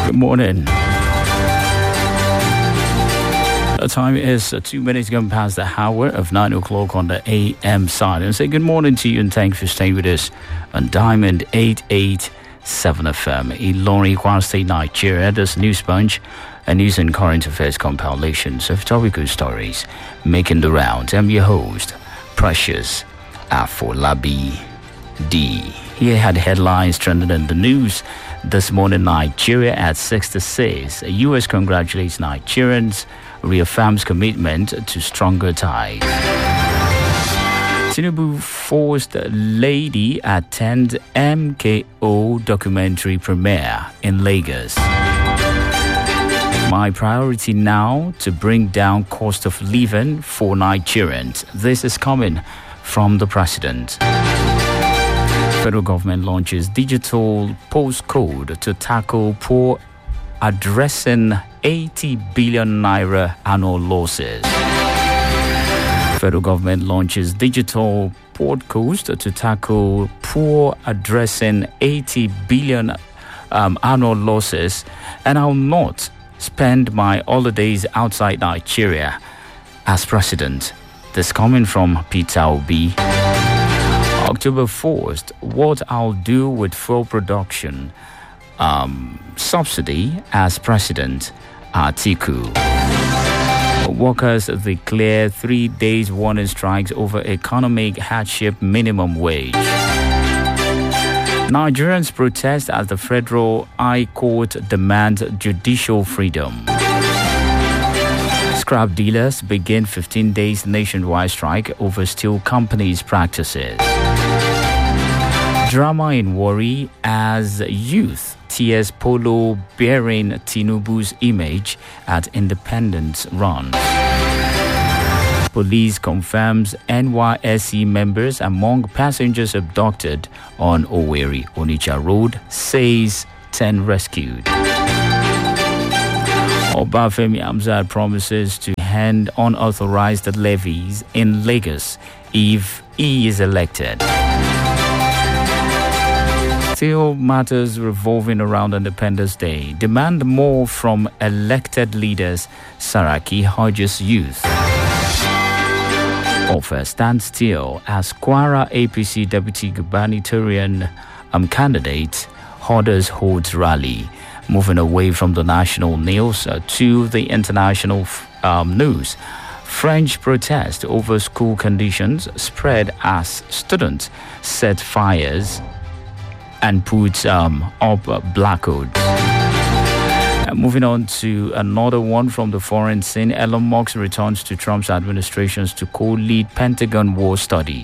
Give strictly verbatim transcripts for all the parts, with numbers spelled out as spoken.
Good morning. The time is uh, two minutes gone past the hour of nine o'clock on the A M side. And say good morning to you and thanks for staying with us on Diamond eight eighty-seven F M in Ilorin, Kwara State, Nigeria. This News Punch, a news and current affairs compilations of topical stories making the rounds. I'm your host, Precious Afolabi D. Here had headlines trending in the news this morning. Nigeria at sixty-six. The U S congratulates Nigerians, reaffirms commitment to stronger ties. Tinubu forced lady attend M K O documentary premiere in Lagos. My priority now to bring down cost of living for Nigerians. This is coming from the president. Federal government launches digital postcode to tackle poor, addressing eighty billion naira annual losses. Federal government launches digital postcode to tackle poor, addressing eighty billion um, annual losses. And I'll not spend my holidays outside Nigeria as president. This coming from Peter Obi. October fourth, what I'll do with fuel production um, subsidy as president, Atiku. Workers declare three days warning strikes over economic hardship minimum wage. Nigerians protest as the Federal High Court demands judicial freedom. Scrap dealers begin fifteen days nationwide strike over steel companies' practices. Drama in Warri as youth tears polo bearing Tinubu's image at Independence Run. Police confirms N Y S C members among passengers abducted on Owerri Onitsha Road, says ten rescued. Obafemi Hamzat promises to hand unauthorized levies in Lagos if he is elected. Still matters revolving around Independence Day. Demand more from elected leaders, Saraki urges youth. Offer stands still as Kwara A P C Deputy Gubernatorial um, candidate orders holds rally. Moving away from the national news uh, to the international um, news. French protest over school conditions spread as students set fires and put um, up uh, blackouts. Uh, moving on to another one from the foreign scene. Elon Musk returns to Trump's administrations to co-lead Pentagon war study.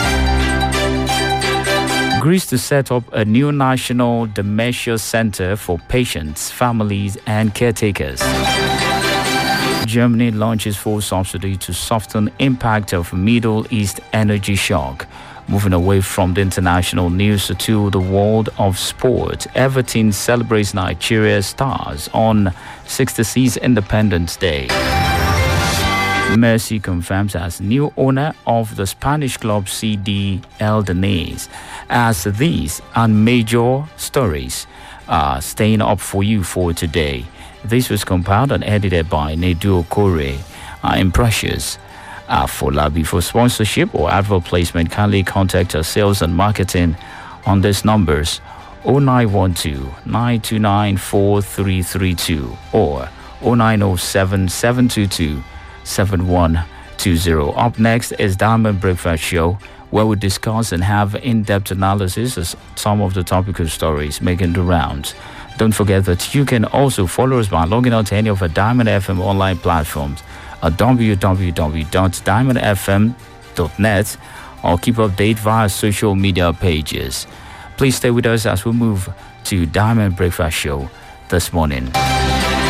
Agrees to set up a new national dementia center for patients, families, and caretakers. Germany launches full subsidy to soften impact of Middle East energy shock. Moving away from the international news to the world of sport. Everton celebrates Nigeria's stars on sixty-sixth Independence Day. Messi confirms as new owner of the Spanish club C D Eldonés. As these and major stories are staying up for you for today. This was compiled and edited by Nedu Okore. I'm Precious Afolabi. For sponsorship or advert placement, kindly contact our sales and marketing on these numbers oh nine one two, nine two nine, four three three two or oh nine oh seven, seven two two, seven one two zero. Up next is Diamond Breakfast Show, where we discuss and have in-depth analysis of some of the topical stories making the rounds. Don't forget that you can also follow us by logging on to any of our Diamond F M online platforms at w w w dot diamond f m dot net or keep update via social media pages. Please stay with us as we move to Diamond Breakfast Show this morning.